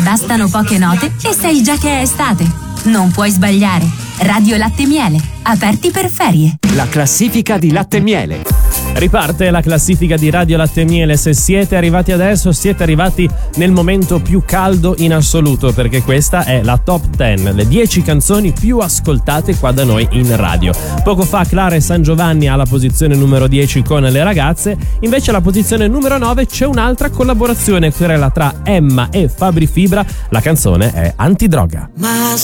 Bastano poche note e sai già che è estate. Non puoi sbagliare. Radio Latte e Miele, aperti per ferie. La classifica di Latte e Miele. Riparte la classifica di Radio Latte e Miele. Se siete arrivati adesso, siete arrivati nel momento più caldo in assoluto, perché questa è la top 10, le 10 canzoni più ascoltate qua da noi in radio. Poco fa Clara e San Giovanni alla posizione numero 10 con Le Ragazze, invece alla posizione numero 9 c'è un'altra collaborazione, quella tra Emma e Fabri Fibra. La canzone è Antidroga. Ma